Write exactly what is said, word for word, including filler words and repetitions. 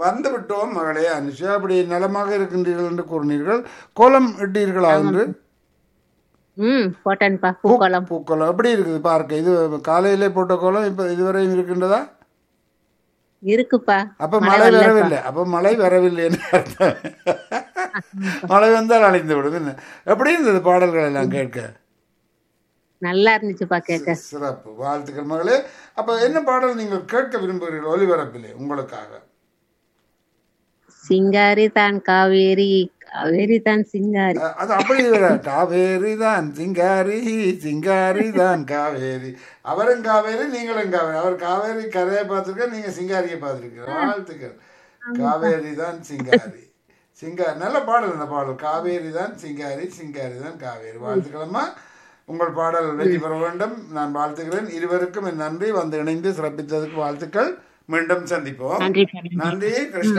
வந்து விட்டோம் மகளே அனுஷா. அப்படி நலமாக இருக்கின்றீர்கள் என்று கூறினீர்கள். கோலம் இட்டீர்களா என்று? ம் போட்டேன்ப்பா பூக்கோலம். பூக்கோலம் எப்படி இருக்குது பார்க்க? இது காலையிலே போட்ட கோலம் இப்ப இதுவரையும் இருக்கின்றதா? இருக்குப்பா. அப்ப மழை வரவில்லை. அப்ப மழை வரவில்லை. மழை வந்தால் அழிந்து விடும். என்ன எப்படி இருந்தது பாடல்கள் எல்லாம் கேட்க? நல்லா இருந்துச்சுப்பா கேட்க. சிறப்பு, வாழ்த்துக்கள் மகளே. அப்ப என்ன பாடல் நீங்கள் கேட்க விரும்புகிறீர்கள் ஒலிபரப்பிலே உங்களுக்காக? சிங்காரி தான் காவேரி, காவேரி தான் சிங்காரி. அது அப்படி காவேரி தான் சிங்காரி, சிங்காரி தான் காவேரி. அவரும் காவேரி நீங்களும் காவேரி. அவர் காவேரி கரையை பார்த்துருக்க, நீங்க சிங்காரியை பார்த்துருக்க. வாழ்த்துக்கள். காவேரி தான் சிங்காரி, சிங்காரி. நல்ல பாடல் அந்த பாடல். காவேரி தான் சிங்காரி, சிங்காரி தான் காவேரி. வாழ்த்துக்களம்மா. உங்கள் பாடல் வெற்றி பெற வேண்டும். நான் வாழ்த்துக்கிறேன். இருவருக்கும் என் நன்றி. வந்து இணைந்து சிறப்பித்ததுக்கு வாழ்த்துக்கள். மீண்டும் சந்திப்போம். நன்றி. நன்றி கிருஷ்ண.